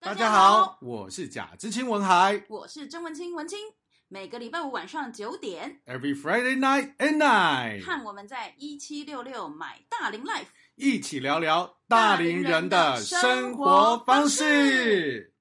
大家好，我是贾知青文海， 我是曾文清文清。每个礼拜五晚上9点 ，Every Friday night at night， 和我们在1766买大龄 Life 一起聊聊大龄人的生活方式。